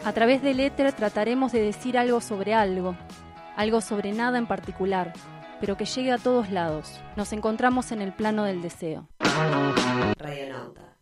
A través del éter trataremos de decir algo sobre nada en particular, pero que llegue a todos lados. Nos encontramos en el plano del deseo. Radionauta.